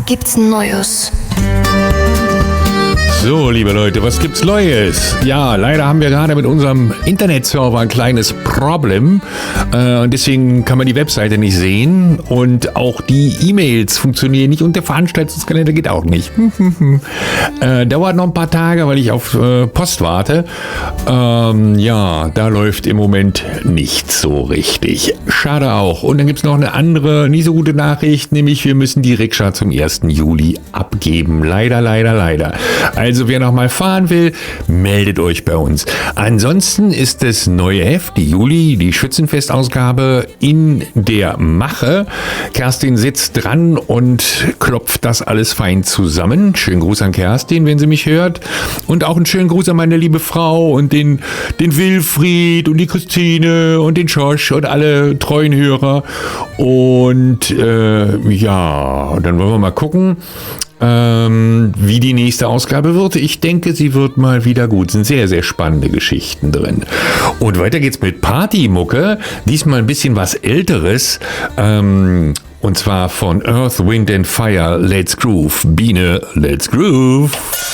gibt's Neues? So, liebe Leute, was gibt's Neues? Ja, leider haben wir gerade mit unserem Internetserver ein kleines Problem. Und deswegen kann man die Webseite nicht sehen. Und auch die E-Mails funktionieren nicht. Und der Veranstaltungskalender geht auch nicht. Dauert noch ein paar Tage, weil ich auf Post warte. Ja, da läuft im Moment nicht so richtig. Schade auch. Und dann gibt's noch eine andere, nicht so gute Nachricht. Nämlich, wir müssen die Rikscha zum 1. Juli abgeben. Leider, leider, leider. Also wer noch mal fahren will, meldet euch bei uns. Ansonsten ist das neue Heft, die Schützenfestausgabe, in der Mache. Kerstin sitzt dran und klopft das alles fein zusammen. Schönen Gruß an Kerstin, wenn sie mich hört. Und auch einen schönen Gruß an meine liebe Frau und den Wilfried und die Christine und den Josh und alle treuen Hörer. Und ja, dann wollen wir mal gucken, wie die nächste Ausgabe wird. Ich denke, sie wird mal wieder gut. Es sind sehr, sehr spannende Geschichten drin. Und weiter geht's mit Partymucke. Diesmal ein bisschen was Älteres. Und zwar von Earth, Wind and Fire. Let's Groove. Biene, let's groove.